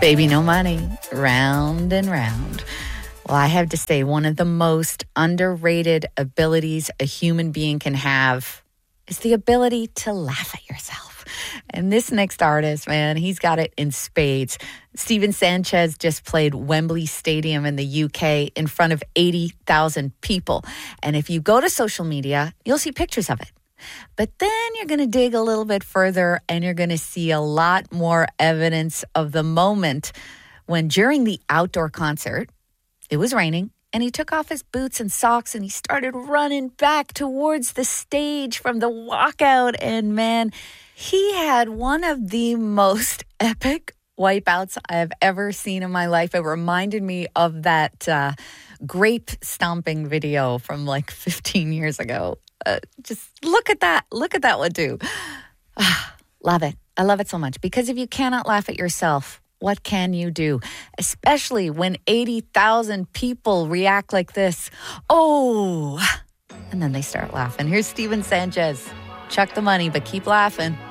Baby, no money. Round and round. Well, I have to say, one of the most underrated abilities a human being can have is the ability to laugh at yourself. And this next artist, man, he's got it in spades. Stephen Sanchez just played Wembley Stadium in the UK in front of 80,000 people. And if you go to social media, you'll see pictures of it. But then you're going to dig a little bit further and you're going to see a lot more evidence of the moment when during the outdoor concert, it was raining and he took off his boots and socks and he started running back towards the stage from the walkout. And man, he had one of the most epic wipeouts I have ever seen in my life. It reminded me of that grape stomping video from like 15 years ago. Just look at that. Look at that one too. Love it. I love it so much because if you cannot laugh at yourself, what can you do? Especially when 80,000 people react like this. Oh, and then they start laughing. Here's Stephen Sanchez. Chuck the money, but keep laughing.